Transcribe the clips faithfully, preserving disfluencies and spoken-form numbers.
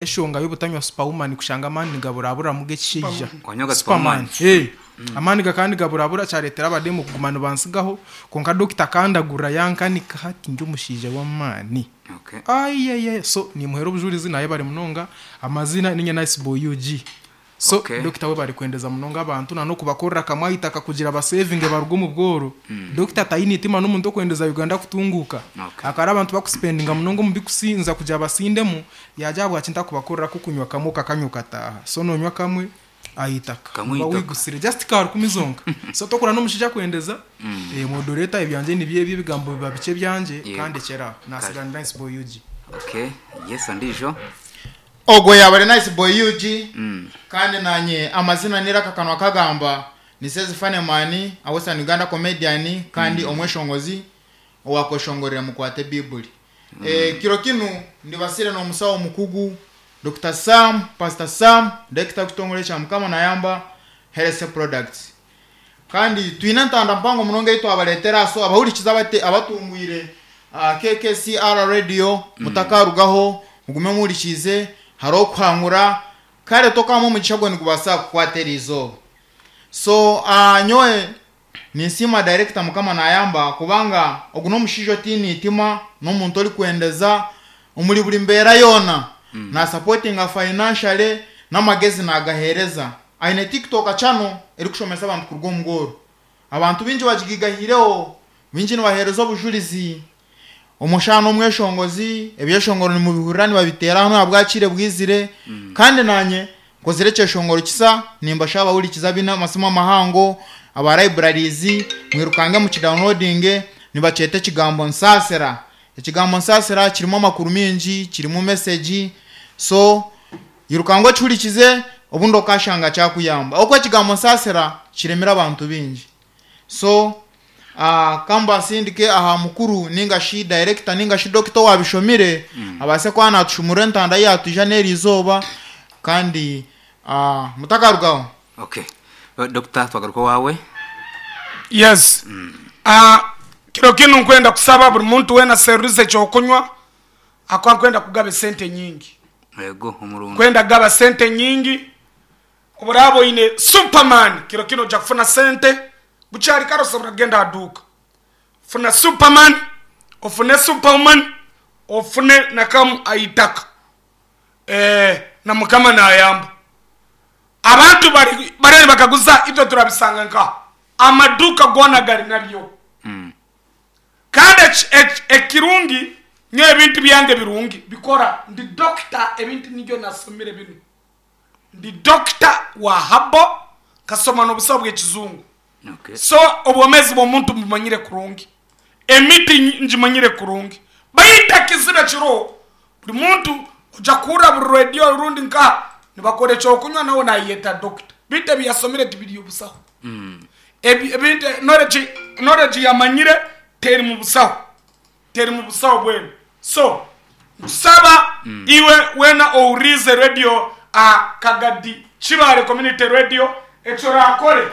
eshonga y'ubutanywa superwoman kushanga mani gaburabura muge kishija Konyoga superman eh amani gakandi gaburabura cyaretera abademu kugumana bansigaho konka doctor kandagura yankani kahati njo mushije wa mani okay ayeye so ni muhero bujurizi naye bari munonga amazina ni nice boy U G so okay. Doctor we bari kwendeza munonga abantu nano kubakorera kamwahita akakugira ba saving barugo mu bworo mm. Doctor tayini itima n'umuntu kwendeza Uganda kutunguka okay. Akara abantu bakuspendinga munongo mu bikusinza kujya basindemu yajabwa cinta kubakorera kukunywa kamuka kanyuka taha so nonywa kamwe ayitaka wigusire just car kumizonga so tokora no mushija kwendeza mm. eh moderator ibyanje ni biye bigambo bibabice byanje yeah. Kandi kera nasigana nice boy U G okay yes andijo Ogo yabare nice boy U G mm. Kandi nanye amazina niraka kanwa kagamba ni Sezi Fane Mani awesa Uganda comedian kandi mm. Omweshongozi owakoshongorera mukwate Bible mm. eh kiro kinu ndibasire no musawo mukugu Doctor Sam Pastor Sam Director kutongolecha mukama nayamba Health Products kandi twinantanda mpango munonga ito abaletera so abahurikiza bate abatungwire uh, K K C R radio mm. Mutakarugaho mugume murikize haro kwangura kare tokamo mugishago ni kubasa kwaterizo so uh, nyoe ni sima director mukama nayamba kubanga oguno mushijo tini itima no muntu oli kwendeza umuri buri mbera yona mm. Na supporting a financially na magezi na gahereza aine TikTok channel eri kushomesa abantu kurwo mugoro abantu binje bagigahireo binje baherezo bujurizi umushano mweshongozi ebyeshongoro ni mu bihurani babitera hano abwakire bwizire mm. Kandi nanye kozireke shongoro kisa nimba shaba uri kizabina masomo mahango aba libraries mwirukange mu downloading nibacete kigambo nsasera ikigambo nsasera kirimo amakuru minji kirimo message so yirukango cyurikize obundo kashanga cyakuyamba okwo kigambo nsasera kiremera abantu binji so ah kamba sindike aha mukuru ninga shi director ninga shi doctor wabishomire mm. Abase kwana tushumure ntanda yatu janeri zoba kandi ah mutakarugaho okay uh, doctor twagaruko wawe yes mm. Ah kiro kinu kwenda kusaba buri muntu wena service cyo kunywa akwa kwenda kugabe sente nyingi yego umurundi kwenda gaba sente nyingi uburabo ine superman kiro kino ja kufuna sente buchari karo sabra genda aduka funa superman ofune superwoman ofune nakam aitaka eh na mukama na yamba abantu bari bari bakaguza ito turabisanga nka amaduka gona gari nabyo mm. Kandi ekirungi nye bintu byange birungi bikora ndi doctor ebintu nibyo nasomire bino ndi doctor wa habo kasoma no busabwe kizungu okay. So obomezi bo muntu mumanyire kurungi emiti njimanyire kurungi bayita kizira kiro buri muntu ujakura buri radio rundi nka nibakore cyo kunywa nawo na yeta doctor bite byasomire tibiri ubusaho mm. Ebi ebinte knowledge knowledge yamanyire teri mu busaho teri mu busaho bwene so saba mm. Iwe wena ourize radio a Kagadi Chibare community radio echora akore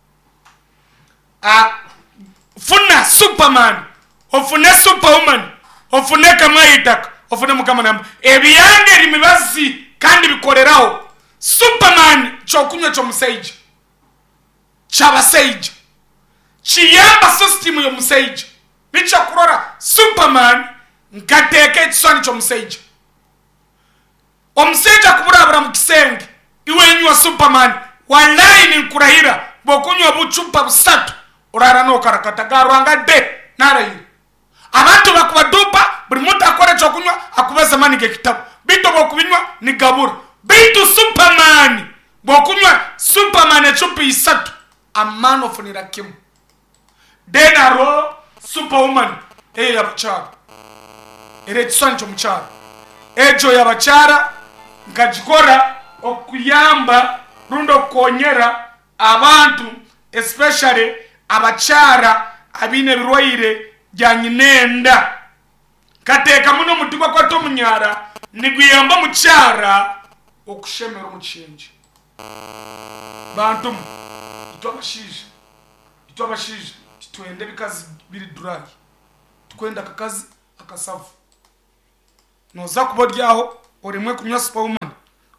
a funa superman ofune superwoman ofune kamaitak ofune mukama namba ebyange rimibazi kandi bikoreraho superman chokunywa cyo musage chaba sage chiyamba system yo musage bicha kurora superman nkateke tsani cyo musage omusage akuburabura mu kisenge iwe nywa superman wallahi ni kurahira bokunywa bucupa busatu urara no karakatagarwanga de narayi abantu bakubadupa buri muntu akora cyo kunywa akubaza manike kitabu bito bokubinywa ni gabura bito superman bokunywa superman echupa isatu amano funira kim denaro superwoman eh yabachara ere tsancho mchara ejo yabachara ngajikora okuyamba rundo konyera abantu especially abachara abine birwaire byanyinenda kateka muno mutigwa kwa to munyara niguyamba muchara okushemera umuchinje bantu itwabashije itwabashije twende bikazi biri duragi twenda kakazi akasavu noza kubodyaho orimwe kunywa superwoman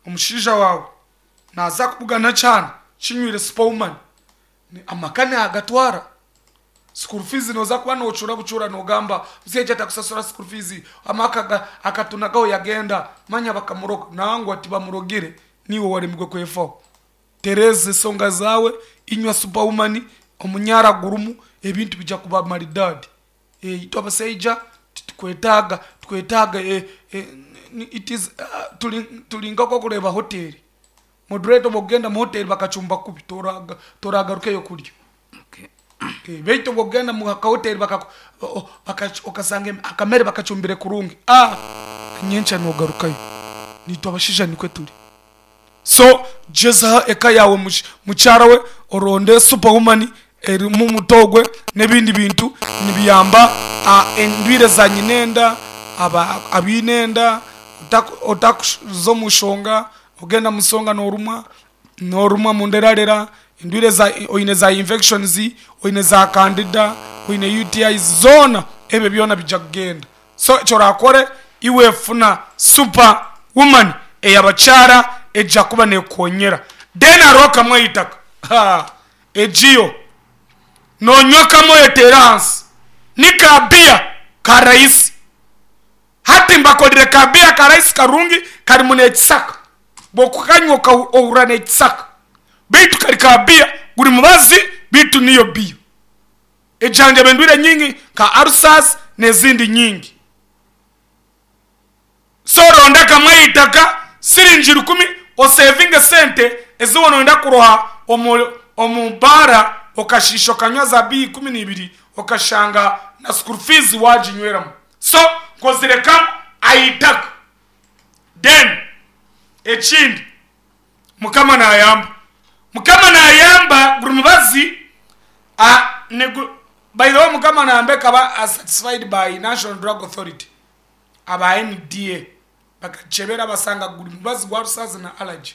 umushija wawe naza kuvugana cyane kinywire superwoman ni amakane agatwara school fees noza kuba nocura bucura nogamba uzeje atakusasura school fees amaka akatunagaho yagenda manya bakamuroga nango ati bamurogire niwe waremwe kwefo Tereze songa zawe inywa superwoman omunyara gurumu ebintu bija kuba maridadi eh itoba seija tukwetaga tukwetaga eh, eh, it is uh, tulinga ko kureba hotel moderator bogenda mu hotel bakachumba kubi toraga toraga rukeyo kuryo okay eh beito bogenda mu ka hotel baka okasange akamere bakachumbire kurungi ah nyencha no garukayo nitobashija nikwe turi so jeza eka yawe muchara we oronde superwoman eri mu mutogwe nebindi bintu nibiyamba a endwire za nyinenda aba abinenda otaku zo mushonga ogenda musonga noruma noruma munderarera endwire za oine za infections oine za candida oine U T Is zona ebe byona bijagenda so chora kore iwe funa super woman eyabachara eja kuba ne konyera dena roka mwitaka ha ejiyo no nyoka moyo terance nikabia karais hati mbakodire kabia karais karungi kari mune tsaka bokukanyoka ourane tsaka bitu kari kabia guri mubazi bitu niyo bio ejanje bendwire nyingi ka arsas nezindi nyingi soro ndaka mwitaka sirinji rukumi o saving sente ezo nonda kuroha omu omubara okashisho kanywaza bi kumi n'ibiri okashanga na school fees wajinyweramu so kozireka ayitaka then echindi mukama na ayamba mukama na ayamba gurumubazi a nego by the way mukama na ambe kaba satisfied by National Drug Authority aba N D A bakachebera basanga gurumubazi gwa rusazi na allergy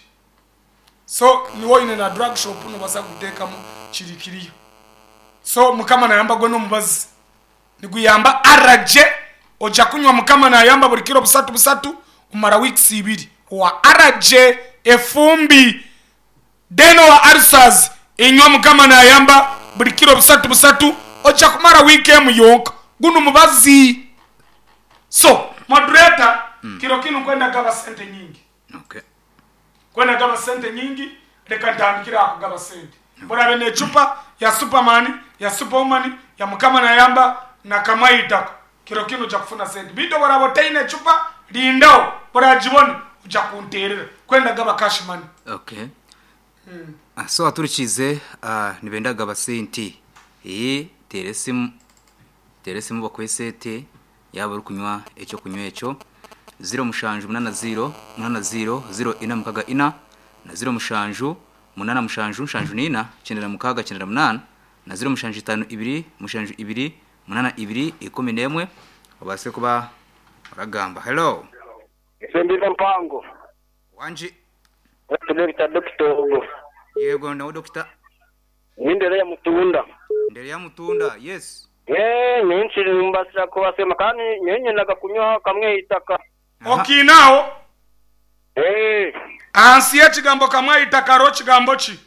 so niwo ine na drug shop no basa guteka mu chirikiriyo so mukama na yamba gwe no mubazi niguyamba araje oja kunywa mukama na yamba buri kilo busatu busatu umara weeks ibiri wa araje efumbi deno wa arsas inywa mukama na yamba buri kilo busatu busatu oja kumara weekend yonka guno mubazi so moderator mm. kilo kinu kwenda gaba sente nyingi okay kwenda gaba sente nyingi reka ndambikira akugaba sente bora bene chupa ya superman ya superwoman ya mukama na yamba na kamaita kiro kino cha kufuna sente bito bora botaine chupa lindao bora jiboni uja kunterera kwenda gaba cash money okay mm. ah, so aturikize uh, nibenda gaba sente eh teresimu teresimu bakwesete yaba rukunywa echo kunywa echo zero mushanju munana zero munana zero zero ina mukaga ina na zero mushanju munana mushanju mushanju nina chendera mukaga chendera munana na zero mushanju tano ibiri mushanju ibiri munana ibiri ikumi nemwe obase kuba ragamba hello Sendika mpango wanji Dr. Doctor yego na doctor Ndere ya mutunda ndere ya mutunda yes eh nyinshi mbasira ko basema kandi nyenye naga kunywa kamwe itaka okinao eh ansiye chigambo kamwe itaka ro chigambo chi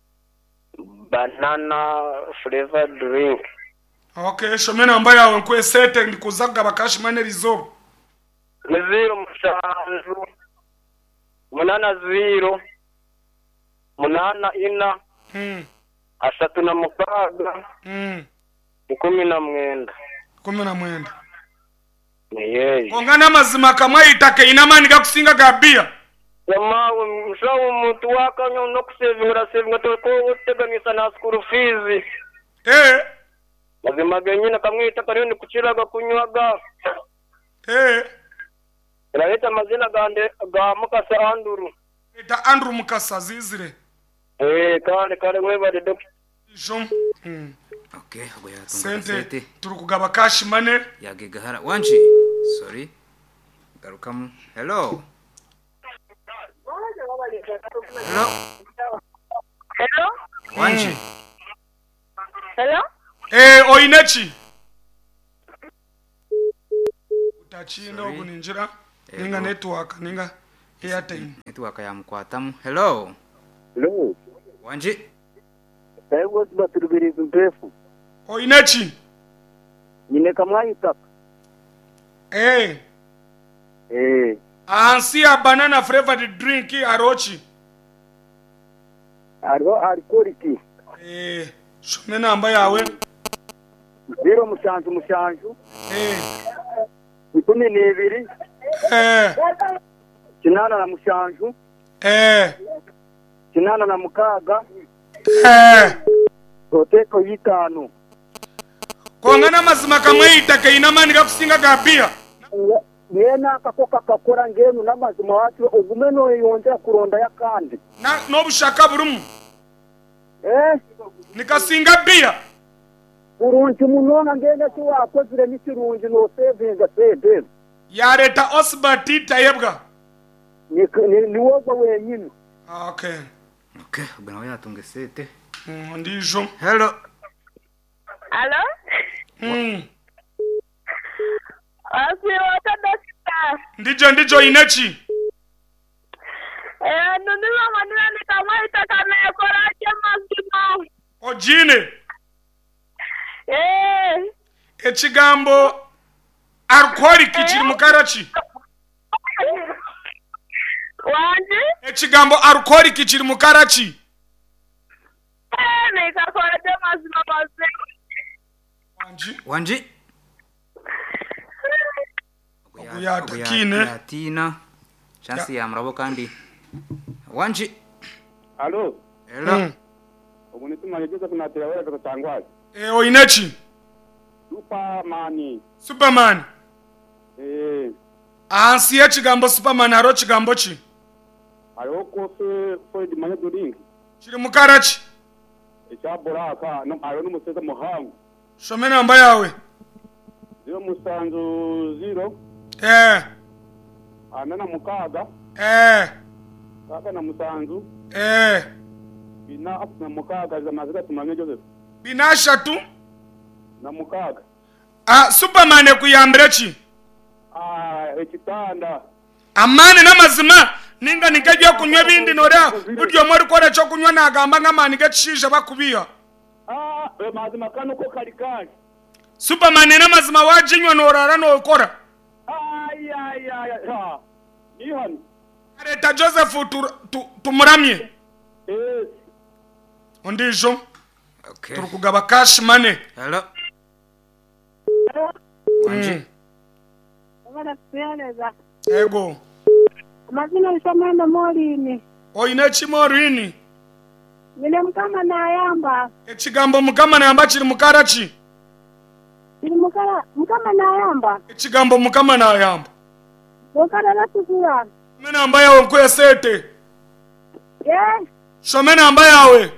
banana flavor drink okay shomena ambaye yawe nkwe sete ndikuzaga bakashi mane rizo zero mushanju munana zero munana ina mm ashatu na mukaga mm ikumi na mwenda kumi na mwenda yeye ongana mazima kamwe itake inamani gakusinga gabia Yama mshawu mtu waka no kusevinga sevinga to ko uteganisa na school fees eh lazima genyina kamwe itakariyo kuchiraga kunywaga eh Raita mazina gande ga mukasa anduru ita andru mukasa zizire eh kale kale weba de doctor jom mm okay agoya sente turukugaba cash money yagegahara wanji sorry garukamu hello hello Hello? wanji Hello? eh oinechi utachinda okuninjira ninga network ninga airtime network ya mukwatamu. Hello. Hello. Wanji. Ewo sibaturubiri mpefu. Oinechi. Nyine kamwayita. Eh. Eh. Ansia banana flavored drink arochi. Aro alcoholic. Eh, shume namba yawe. Zero mushanju mushanju. Eh. Ikumi n'ebiri. Eh. Kinana na mushanju. Eh. Kinana na mukaga. Eh. Oteko yitano. Kongana mazima kamwe itaka inamani gakusinga gabia. Yena kakoka kakora ngenu namazima wacu ogumeno yongera kuronda yakandi. Na no bushaka burumu. Eh? Nikasinga bia. Urunji munonga ngene cyo wakozire n'ikirunji no sevinga sebe. Yareta osbati tayebwa. Ni ni woga wenyine. Okay. Okay, bwana yatunge sete. Mm, ndijo. Hello. Hello? Mm. Asiwata dokta. Ndijo ndijo Inechi. Eh, nunua manua ni kama itakame kora chema sima. Ojine. Eh. Echigambo alcoholic kiri mukarachi. Wanji? Echigambo alcoholic kiri mukarachi. Eh, ni kakora chema sima basi. Wanji. Wanji. Okuyatakine. Yatina. Chance ya mrabo kandi. Wanji. Allo. Hello. Mm. Omunituma yegeza kunatera wala katangwaje. Eh, Oinechi. Superman. Superman. Eh. Ansi echigambo Superman aro chigambo chi. Ayo kose foi de manhã do ring. Kiri mukarachi. Echaboraka no ayo numuseza muhangu. Shome namba yawe. Zero musanzu zero. Eh. Anana mukaga. Eh. Kaka na musanzu. Eh. Bina up na mukaga za mazira tumanye Joseph. Binasha tu. Na mukaga. Ah, Superman ekuyambirechi. Ah, ekitanda. Amane namazima ninga nikajya kunywa bindi nora budyo muri kora cyo kunywa nagamba ngamani gacishije bakubiya. Ah, be mazima kanu ko karikari. Superman namazima wajinywa norara no kora. Ay ay ay. Ha. Ihan. Areta Joseph tu tumuramye. Eh. Ondijo. Okay. Turukugaba cash money. Hello. Wanji. Wana kueleza. Ego. Mazina usamana morini. Oinechi morini. Nile mkama na ayamba. Echigambo mukama na yamba chiri mukarachi. Nile mkama mkama na ayamba. Echigambo mukama na yamba. Wakara na tukura. Mena amba yawe nkuya sete. Yes. Shomena amba yawe.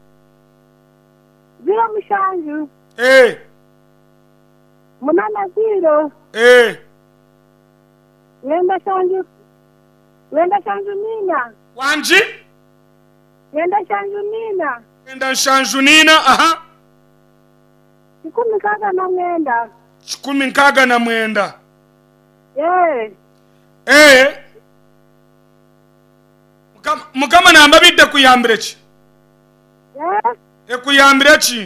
Zero mushanju. Eh. Munana zero. Eh. Wenda shanju. Wenda shanju nina. Wanji? Wenda shanju nina. Wenda shanju nina, aha. Ikumi kaga na mwenda. Chikumi nkaga na mwenda. Eh. Eh. Mukama, mukama namba bidde kuyambirechi. Yes. Okay, Ekuyambirechi.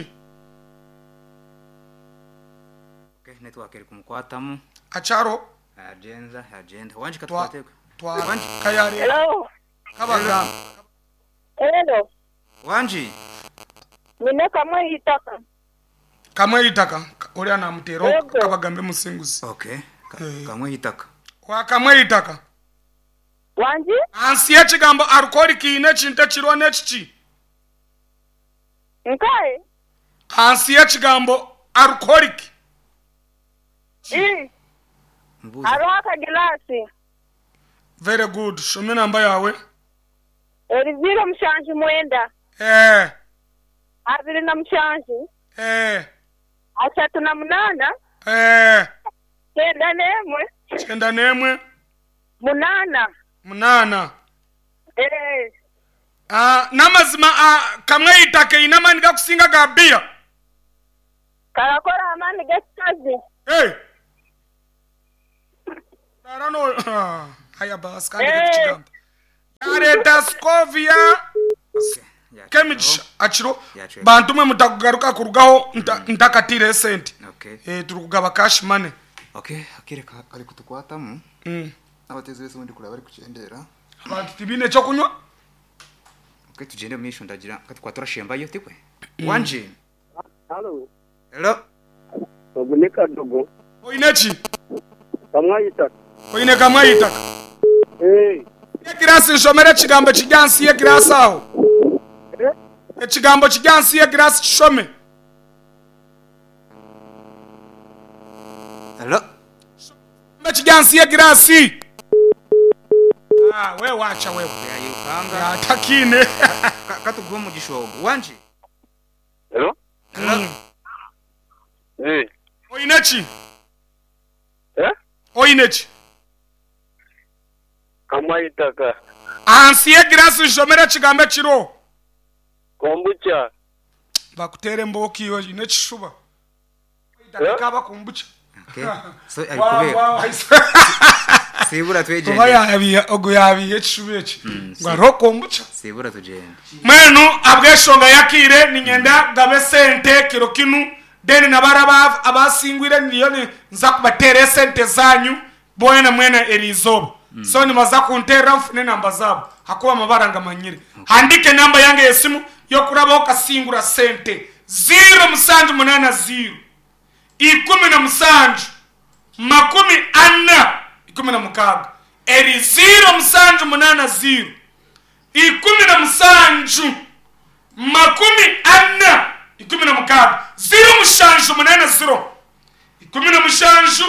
network iri kumukwatamu. Acharo. Agenda, agenda. Wanji katwate. Twa kayari. Hello. Kabaga. Hello. Wanji. Nine kama itaka. Kamwe itaka. Uri ana mutero Ego. kabagambe musinguzi. Okay. Eh. Kamwe hitaka. Kwa kamwe itaka. Wanji? Ansi echigambo alcoholic ine chinte chirwa nechichi. Nkai? Ansi echigambo alcoholic. Eh. Mbuza. Aroka gilasi. Very good. Shome namba yawe. Eriziro mshanju mwenda. Eh. Abiri na mshanju. Eh. Achatu na munana. Eh. Kenda nemwe. Chenda nemwe. Munana. Munana. Eh. Ah, namazima ah, kamwe itake inamani gakusinga gabia. Karakora amani gestazi. Hey. Darano. Ah. haya basi kandi kigamba yareta Scovia Kemich achiro bantu mwe mutakugaruka kurugaho ntakatire sente okay eh turukugaba cash money okay akireka kali kutukwatamu mm abateze wese undi kura bari kucendera abantu tibine cyo kunywa okay tugende misho ndagira katukwatora shemba yo tikwe wanje Hello. hello Obunika dogo. oinechi Kamwayita. oine kamwayita Eh. Yegrasi nshomere chigambo chigansi yegrasi aho Eh? Echigambo chigansi yegrasi chishome hello me chigansi yegrasi ah we wacha wewe yayukanga atakine katugwa mu gishogo wanje Hello? hello Eh. oinechi Eh? oinechi Kamwayitaka. ansi yegrasi nshomere chigambo chiro Kombucha. bakutere mboki yo ine chishuba Eh? kaba kombucha okay so wow ayikube wow sibura tweje Oya yabiye ogo yabiye chishubechi ngaro kombucha sibura tugende mwenu abweshonga yakire ninyenda gabe sente kiro kinu deni nabaraba abasingwire niyone nza kubatere sente zanyu boyena mwena erizobo so ni maza kuntera mfune namba zabo hakuba mabaranga manyire handike namba yange yesimu yo kuraba okasingura sente zero musanju munana zero ikumi na musanju makumi anna ikumi na mukaga eri zero musanju munana zero ikumi na musanju makumi anna ikumi na mukaga zero mushanju munana zero ikumi na mushanju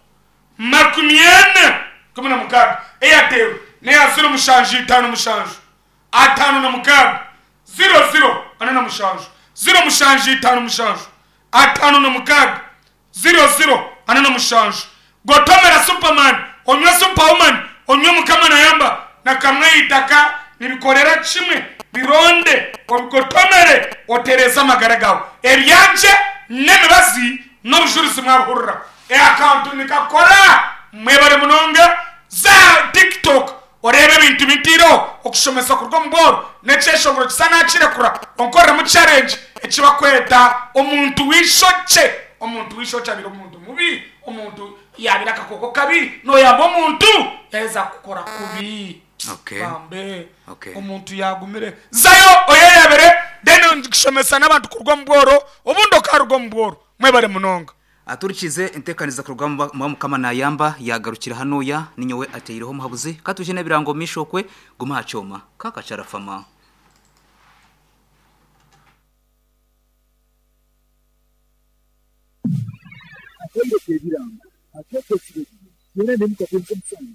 makumi anna ikumi na mukaga Airtel ne ya zero mushanju itanu mushanju atanu na mukaga zero zero anana mushanju zero mushanju itanu mushanju atanu na mukaga zero zero anana mushanju gotomera Superman onyo Superwoman onyo mukama na yamba na kamwe itaka nibikorera chimwe bironde obigotomere otereza magaragawo ebyanje nemibazi no bujurisi mwabura e account nikakora mwebare munonga za TikTok orebe bintu bitiro okushomesa kurwo mboro neceshongoro kisana kirekura onkora mu challenge ekiba kweta omuntu wishoche omuntu wishocha biro omuntu mubi omuntu yabira kakoko kabi no yabo omuntu yeza kukora kubi okay bambe okay omuntu yagumire zayo oyeyabere deno ndikishomesa nabantu kurwo mboro obundo karwo mboro mwebare munonga aturikize intekaniza kurugamba mu kama na yamba yagarukira hano ya ninyowe ateyireho muhabuzi katuje nabirango mishokwe guma hacoma kakacarafama Atende kebiranga atete kibiri yene nemukapembe msanga